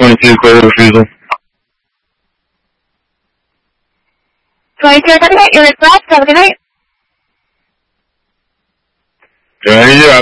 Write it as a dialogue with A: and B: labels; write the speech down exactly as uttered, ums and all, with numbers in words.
A: twenty-two, clear the refusal.
B: twenty-two, your request. Have a good night.
A: Yeah, you